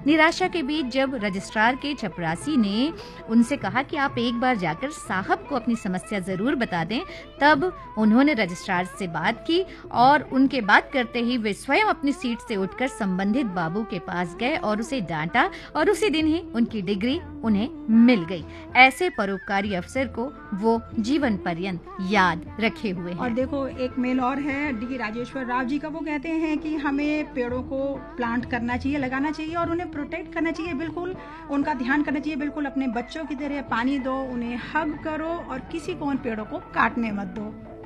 निराशा के बीच जब रजिस्ट्रार के चपरासी ने उनसे कहा कि आप एक बार जाकर साहब को अपनी समस्या ज़रूर बता दें, तब उन्होंने रजिस्ट्रार से बात की और उनके बात करते ही वे स्वयं अपनी सीट से उठकर संबंधित बाबू के पास गए और उसे डांटा और उसी दिन ही उनकी डिग्री उन्हें मिल गई। ऐसे परोपकारी अफसर को वो जीवन पर्यंत याद रखे हुए हैं। और देखो, एक मेल और है डी राजेश्वर राव जी का। वो कहते हैं कि हमें पेड़ों को प्लांट करना चाहिए, लगाना चाहिए और उन्हें प्रोटेक्ट करना चाहिए, बिल्कुल उनका ध्यान करना चाहिए, बिल्कुल अपने बच्चों की तरह पानी दो, उन्हें हग करो और किसी को उन पेड़ों को काटने मत दो।